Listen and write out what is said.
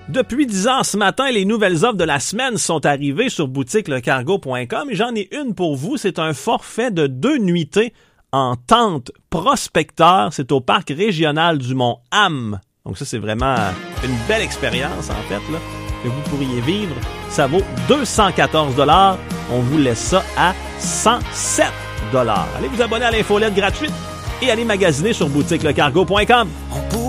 Depuis 10 ans ce matin, les nouvelles offres de la semaine sont arrivées sur boutiquelecargo.com et j'en ai une pour vous. C'est un forfait de 2 nuitées en tente prospecteur. C'est au parc régional du Mont-Ham. Donc ça, c'est vraiment une belle expérience, en fait, là, que vous pourriez vivre. Ça vaut 214 $. On vous laisse ça à 107 $. Allez vous abonner à l'infolette gratuite et allez magasiner sur boutiquelecargo.com.